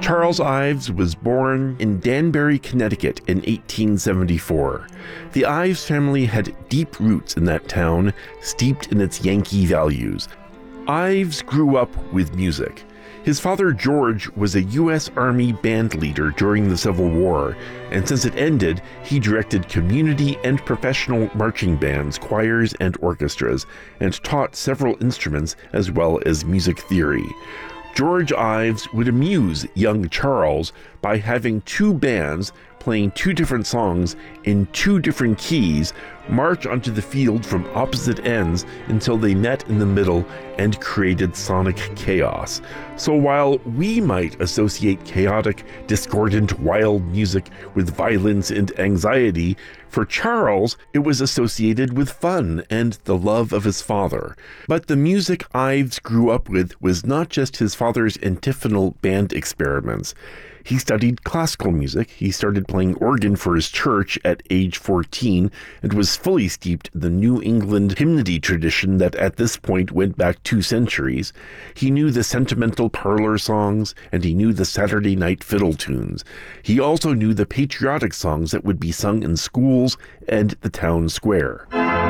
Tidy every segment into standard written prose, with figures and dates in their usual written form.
Charles Ives was born in Danbury, Connecticut in 1874. The Ives family had deep roots in that town, steeped in its Yankee values. Ives grew up with music. His father, George, was a U.S. Army band leader during the Civil War, and since it ended, he directed community and professional marching bands, choirs, and orchestras, and taught several instruments as well as music theory. George Ives would amuse young Charles by having two bands playing two different songs in two different keys march onto the field from opposite ends until they met in the middle and created sonic chaos. So while we might associate chaotic, discordant, wild music with violence and anxiety, for Charles, it was associated with fun and the love of his father. But the music Ives grew up with was not just his father's antiphonal band experiments. He studied classical music. He started playing organ for his church at age 14 and was fully steeped in the New England hymnody tradition that at this point went back 2 centuries. He knew the sentimental parlor songs, and he knew the Saturday night fiddle tunes. He also knew the patriotic songs that would be sung in schools and the town square.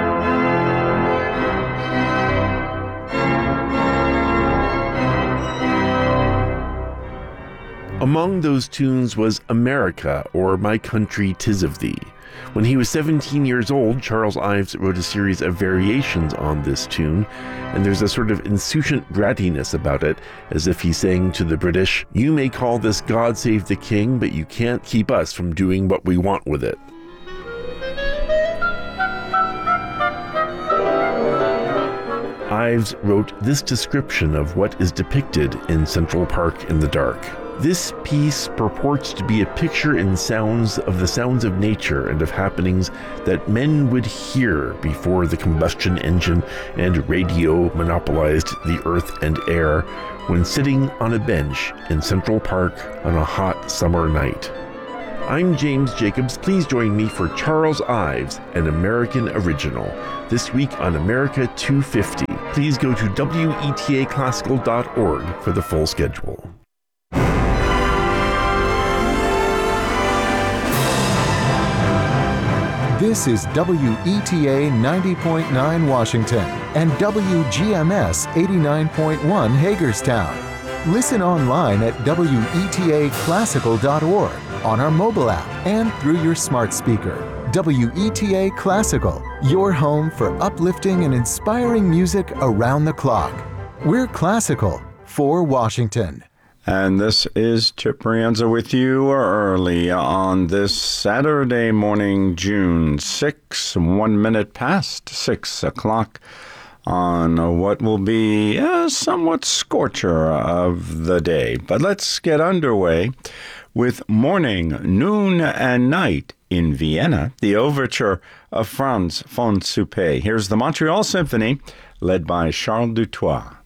Among those tunes was America, or My Country 'Tis of Thee. When he was 17 years old, Charles Ives wrote a series of variations on this tune, and there's a sort of insouciant brattiness about it, as if he's saying to the British, "You may call this God Save the King, but you can't keep us from doing what we want with it." Ives wrote this description of what is depicted in Central Park in the Dark. This piece purports to be a picture in sounds of the sounds of nature and of happenings that men would hear before the combustion engine and radio monopolized the earth and air when sitting on a bench in Central Park on a hot summer night. I'm James Jacobs. Please join me for Charles Ives, an American original, this week on America 250. Please go to wetaclassical.org for the full schedule. This is WETA 90.9 Washington and WGMS 89.1 Hagerstown. Listen online at wetaclassical.org, on our mobile app, and through your smart speaker. WETA Classical, your home for uplifting and inspiring music around the clock. We're classical for Washington. And this is Chip Rienza with you early on this Saturday morning, June 6, 1 minute past 6 o'clock, on what will be a somewhat scorcher of the day. But let's get underway with Morning, Noon, and Night in Vienna, the overture of Franz von Suppé. Here's the Montreal Symphony, led by Charles Dutoit.